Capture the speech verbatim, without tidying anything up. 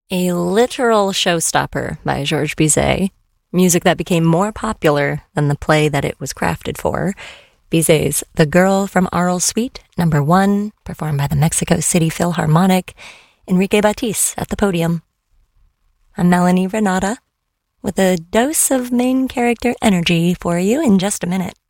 A literal showstopper by Georges Bizet, music that became more popular than the play that it was crafted for. Bizet's The Girl from Arles Suite, number one, performed by the Mexico City Philharmonic, Enrique Batiste at the podium. I'm Melanie Renata, with a dose of main character energy for you in just a minute.